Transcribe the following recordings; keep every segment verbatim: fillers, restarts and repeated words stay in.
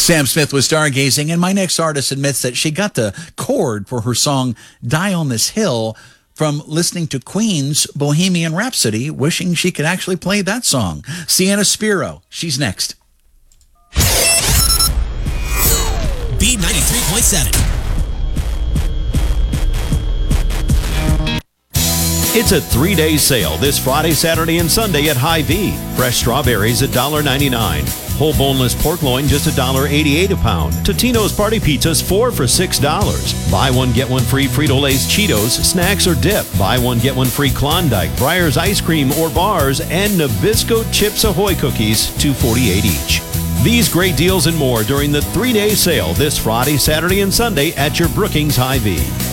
Sam Smith was stargazing, and my next artist admits that she got the chord for her song Die on This Hill from listening to Queen's Bohemian Rhapsody, wishing she could actually play that song. Sienna Spiro, she's next. B ninety-three point seven. It's a three-day sale this Friday, Saturday, and Sunday at Hy-Vee. Fresh strawberries at one dollar ninety-nine. Whole boneless pork loin just one dollar eighty-eight a pound. Totino's Party Pizzas four for six dollars. Buy one, get one free Frito-Lay's Cheetos, snacks or dip. Buy one, get one free Klondike, Breyers ice cream or bars, and Nabisco Chips Ahoy cookies, two forty-eight each. These great deals and more during the three-day sale this Friday, Saturday, and Sunday at your Brookings Hy-Vee.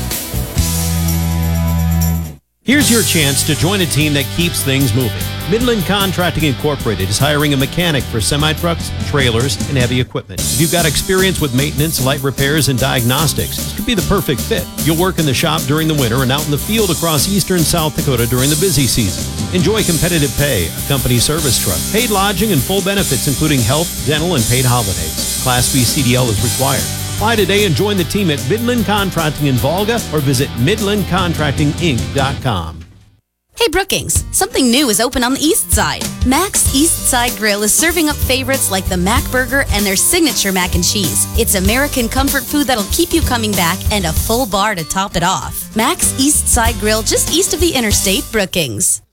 Here's your chance to join a team that keeps things moving. Midland Contracting Incorporated is hiring a mechanic for semi-trucks, trailers, and heavy equipment. If you've got experience with maintenance, light repairs, and diagnostics, this could be the perfect fit. You'll work in the shop during the winter and out in the field across eastern South Dakota during the busy season. Enjoy competitive pay, a company service truck, paid lodging, and full benefits including health, dental, and paid holidays. Class B C D L is required. Apply today and join the team at Midland Contracting in Volga or visit midland contracting inc dot com. Hey Brookings, something new is open on the East Side. Mac's East Side Grill is serving up favorites like the Mac Burger and their signature mac and cheese. It's American comfort food that'll keep you coming back and a full bar to top it off. Mac's East Side Grill, just east of the interstate, Brookings.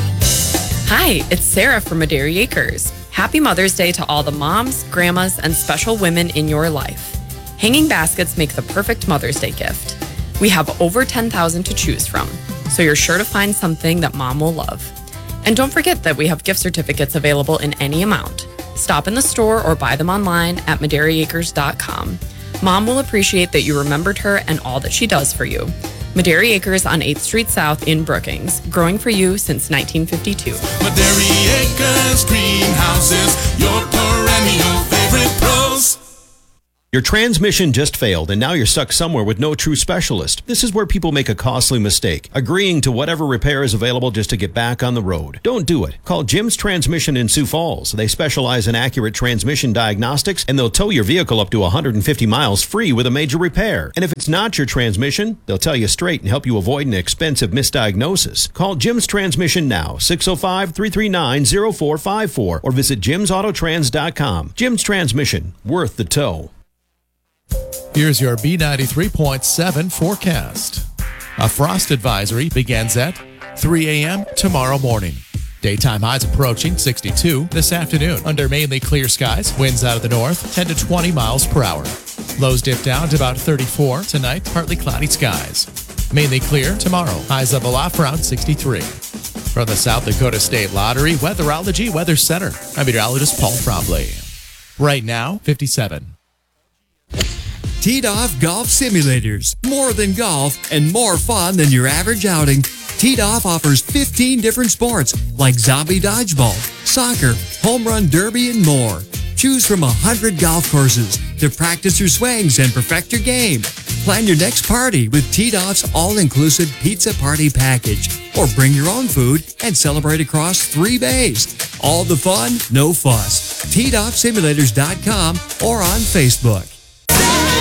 Hi, it's Sarah from Madera Acres. Happy Mother's Day to all the moms, grandmas, and special women in your life. Hanging baskets make the perfect Mother's Day gift. We have over ten thousand to choose from, so you're sure to find something that mom will love. And don't forget that we have gift certificates available in any amount. Stop in the store or buy them online at madera acres dot com. Mom will appreciate that you remembered her and all that she does for you. Madera Acres on eighth Street South in Brookings, growing for you since nineteen fifty-two. Madera Acres Greenhouses, your perennial favorite pros. Your transmission just failed, and now you're stuck somewhere with no true specialist. This is where people make a costly mistake, agreeing to whatever repair is available just to get back on the road. Don't do it. Call Jim's Transmission in Sioux Falls. They specialize in accurate transmission diagnostics, and they'll tow your vehicle up to one hundred fifty miles free with a major repair. And if it's not your transmission, they'll tell you straight and help you avoid an expensive misdiagnosis. Call Jim's Transmission now, six oh five, three three nine, oh four five four, or visit jims auto trans dot com. Jim's Transmission, worth the tow. Here's your B ninety-three point seven forecast. A frost advisory begins at three a.m. tomorrow morning. Daytime highs approaching sixty-two this afternoon under mainly clear skies. Winds out of the north, ten to twenty miles per hour. Lows dip down to about thirty-four tonight, partly cloudy skies. Mainly clear tomorrow. Highs up aloft around sixty-three. From the South Dakota State Lottery Weatherology Weather Center, I'm meteorologist Paul Trombley. Right now, fifty-seven. Teed Off Golf Simulators. More than golf and more fun than your average outing. Teed Off offers fifteen different sports like zombie dodgeball, soccer, home run derby, and more. Choose from one hundred golf courses to practice your swings and perfect your game. Plan your next party with Teed Off's all-inclusive pizza party package. Or bring your own food and celebrate across three bays. All the fun, no fuss. teed off simulators dot com or on Facebook.